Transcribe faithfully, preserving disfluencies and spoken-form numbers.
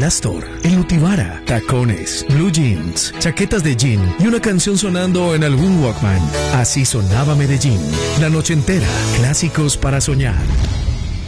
el Astor, el Nutibara, tacones, blue jeans, chaquetas de jean y una canción sonando en algún Walkman. Así sonaba Medellín. La noche entera, clásicos para soñar.